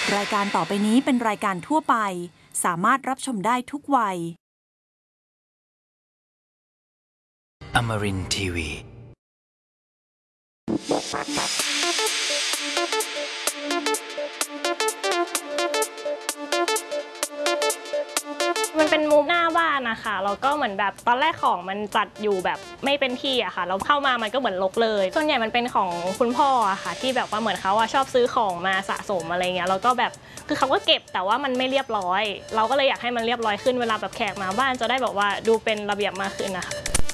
รายการต่อไปนี้เป็นรายการทั่วไปสามารถรับชมได้ทุกวัย Amarin Tiwi มันเป็นมุมหน้าบ้านนะคะแล้วก็เหมือนแบบตอนแรกของมันจัดอยู่แบบไม่เป็นที่อะค่ะเราเข้ามามันก็เหมือนรกเลยส่วนใหญ่มันเป็นของคุณพ่ออะค่ะที่แบบว่าเหมือนเขาชอบซื้อของมาสะสมอะไรเงี้ยแล้วก็แบบคือเขาก็เก็บแต่ว่ามันไม่เรียบร้อยเราก็เลยอยากให้มันเรียบร้อยขึ้นเวลาแบบแขกมาบ้านจะได้แบบว่าดูเป็นระเบียบมากขึ้นนะคะ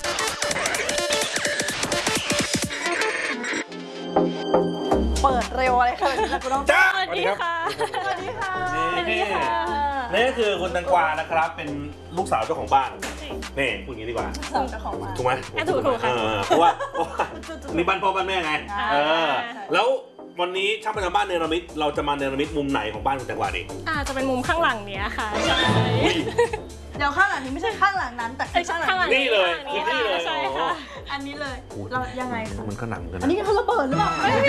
เปิดเร็วอะไรขนาดนี้คุณต้องสวัสดีค่ะสวัสดีค่ะสวัสดีค่ะนี่ก็คือคุณแตงกวานะครับเป็นลูกสาวเจ้าของบ้านนี่พูดอย่างนี้ดีกว่าเจ้าของบ้านถูกไหมถูกค่ะเพราะว่านี่บ้านพ่อบ้านแม่ไงแล้ววันนี้ช่างประจำบ้านเนรมิตเราจะมาเนรมิตมุมไหนของบ้านคุณแตงกวาดีจะเป็นมุมข้างหลังเนี้ยค่ะใช่เดี๋ยวข้างหลังนี้ไม่ใช่ข้างหลังนั้นแต่ข้างหลังนี่เลยนี่เลยใช่ค่ะอันนี้เลยเรายังไงคะมันก็หนังกันอันนี้เขาระเบิดหรือเปล่า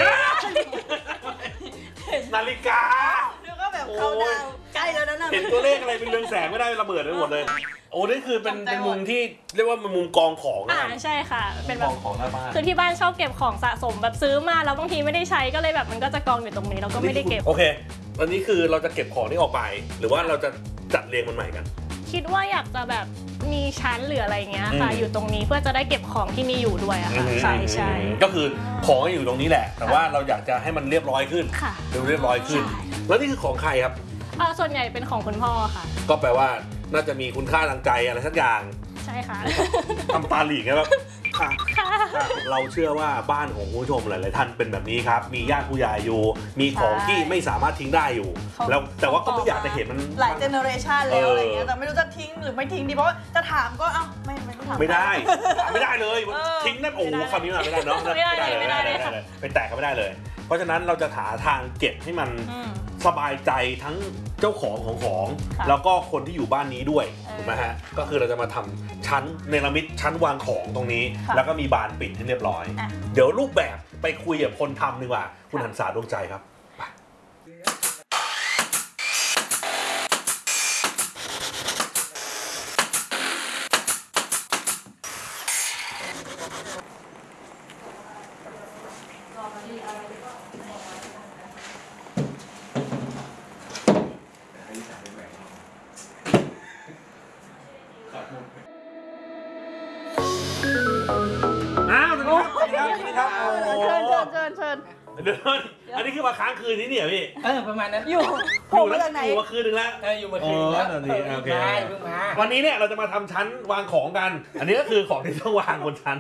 นาฬิกาดูก็แบบเขาดาวใกล้แล้วนะเห็นตัวเลขอะไรเป็นเรืองแสงไม่ได้ระเบิดไปหมดเลยโอ้นี่คือเป็นมุมที่เรียกว่าเป็นมุมกองของใช่ค่ะเป็นแบบของหน้าบ้านคือที่บ้านชอบเก็บของสะสมแบบซื้อมาแล้วบางทีไม่ได้ใช้ก็เลยแบบมันก็จะกองอยู่ตรงนี้เราก็ไม่ได้เก็บโอเคอันนี้คือเราจะเก็บของที่ออกไปหรือว่าเราจะจัดเรียงมันใหม่กันคิดว่าอยากจะแบบมีชั้นหรืออะไรเงี้ยค่ะอยู่ตรงนี้เพื่อจะได้เก็บของที่มีอยู่ด้วยอะค่ะใช่ก็คือของอยู่ตรงนี้แหละแต่ว่าเราอยากจะให้มันเรียบร้อยขึ้นดูเรียบร้อยขึ้นแล้วนี่คือของใครครับส่วนใหญ่เป็นของคุณพ่อค่ะก็แปลว่าน่าจะมีคุณค่าทางใจอะไรสักอย่างใช่ค่ะทำตาหลีไงแบบเราเชื่อว่าบ้านของคุณผู้ชมหลายๆท่านเป็นแบบนี้ครับมีญาติผู้ใหญ่อยู่มีของที่ไม่สามารถทิ้งได้อยู่แล้วแต่ว่าก็ไม่อยากจะเห็นมันหลายเจเนอเรชันแล้วอะไรเงี้ยแต่ไม่รู้จะทิ้งหรือไม่ทิ้งดีเพราะว่าจะถามก็ไม่ถามไม่ได้เลยทิ้งนั่นโอ้โหคำนี้ไม่ได้เนาะไม่ได้เลยไปแตกก็ไม่ได้เลยเพราะฉะนั้นเราจะหาทางเก็บให้มันสบายใจทั้งเจ้าของแล้วก็คนที่อยู่บ้านนี้ด้วยถูกไหมฮะก็คือเราจะมาทำชั้นเนรมิตชั้นวางของตรงนี้แล้วก็มีบานปิดให้เรียบร้อยเดี๋ยวรูปแบบไปคุยกับคนทำดีกว่าคุณหันษาดวงใจครับเชิญเดินอันนี้คือมาค้างคืนนี้เนี่ยพี่ประมาณนั้นอยู่แล้วอยู่มาคืนนึงแล้วอยู่มาคืนแล้วโอเควันนี้เนี่ยเราจะมาทำชั้นวางของกันอันนี้ก็คือของที่ต้องวางบนชั้น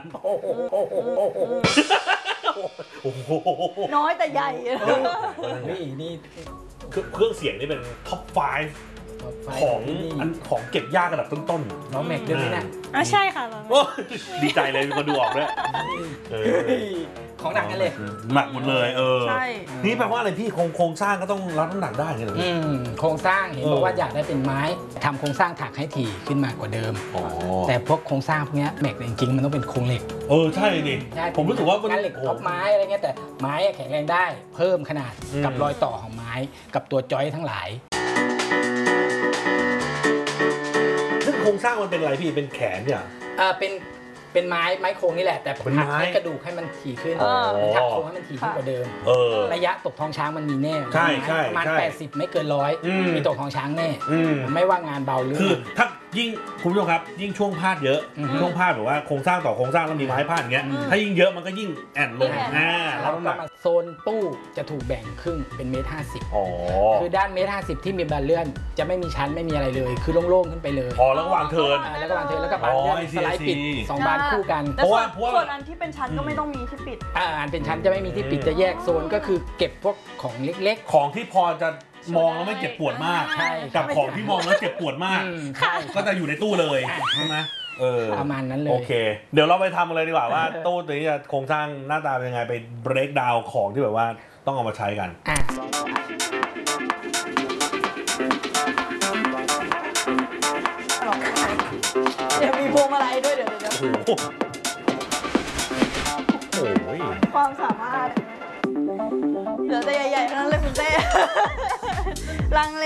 น้อยแต่ใหญ่นี่เครื่องเสียงนี่เป็นท็อป 5ของเก็บยากระดับต้นๆน้องแม็กด้วยนะใช่ค่ะดีใจเลยมีคนดูออกด้วยของหนักกันเลยหนักหมดเลยใช่นี่แปลว่าอะไรพี่โครงสร้างก็ต้องรับน้ำหนักได้ไงเหรอโครงสร้างเห็นบอกว่าอยากได้เป็นไม้ทำโครงสร้างถักให้ถี่ขึ้นมากว่าเดิมแต่พวกโครงสร้างพวกนี้แม็กจริงๆมันต้องเป็นโครงเหล็กใช่ดิผมรู้สึกว่ามันเหล็กท็อปไม้อะไรเงี้ยแต่ไม้แข็งแรงได้เพิ่มขนาดกับรอยต่อของไม้กับตัวจอยทั้งหลายซึ่งโครงสร้างมันเป็นอะไรพี่เป็นแขนเนี่ยเป็นไม้โครงนี่แหละแต่ถักให้กระดูกให้มันถี่ขึ้นถักโครงให้มันถี่ขึ้นกว่าเดิมระยะตกท้องช้างมันมีแน่ประมาณ80ไม่เกิน100มีตกท้องช้างแน่ไม่ว่างานเบาหรือคือถ้ายิ่งคุณผู้ชมครับยิ่งช่วงพาดเยอะช่วงพาดแบบว่าโครงสร้างต่อโครงสร้างแล้วมีไม้พาดอย่างเงี้ยถ้ายิ่งเยอะมันก็ยิ่งแอนลงแล้วน้ำหนักโซนตู้จะถูกแบ่งครึ่งเป็น1.50 คือด้าน1.50 ที่มีบานเลื่อนจะไม่มีชั้นไม่มีอะไรเลยคือโล่งๆขึ้นไปเลยแล้วก็วางเทิร์นแล้วก็บานบานเลื่อนสไลด์ปิด2บานคู่กันเพราะว่าส่วนอันที่เป็นชั้นก็ไม่ต้องมีที่ปิดอันเป็นชั้นจะไม่มีที่ปิดจะแยกโซนก็คือเก็บพวกของเล็กๆของที่พอจะมองแล้วไม่เจ็บปวดมากกับของที่มองแล้วเจ็บปวดมากก็จะอยู่ในตู้เลยใช่ไหมประมาณนั้นเลยโอเคเดี๋ยวเราไปทำกันเลยดีกว่าว่าตู้ตัวนี้จะโครงสร้างหน้าตาเป็นยังไงไป break down ของที่แบบว่าต้องเอามาใช้กันเดี๋ยวมีพวงมาลัยด้วยเดี๋ยวความสามารถเหลือแต่ใหญ่ๆเท่านั้นเลยคุณเต้ลังเล